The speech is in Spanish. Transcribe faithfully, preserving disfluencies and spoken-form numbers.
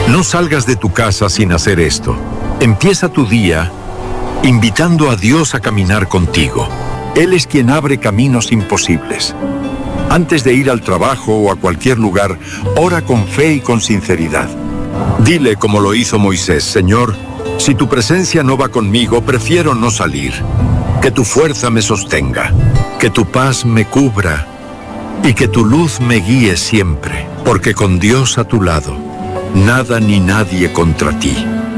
No salgas de tu casa sin hacer esto. Empieza tu día invitando a Dios a caminar contigo. Él es quien abre caminos imposibles. Antes de ir al trabajo o a cualquier lugar, ora con fe y con sinceridad. Dile como lo hizo Moisés: Señor, si tu presencia no va conmigo, prefiero no salir. Que tu fuerza me sostenga, que tu paz me cubra y que tu luz me guíe siempre, porque con Dios a tu lado, nada ni nadie contra ti.